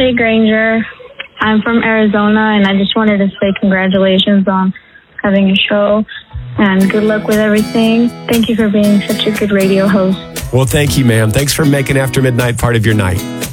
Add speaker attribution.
Speaker 1: Tay Granger. I'm from Arizona, and I just wanted to say congratulations on having a show, and good luck with everything. Thank you for being such a good radio host.
Speaker 2: Well, thank you, ma'am. Thanks for making After Midnight part of your night.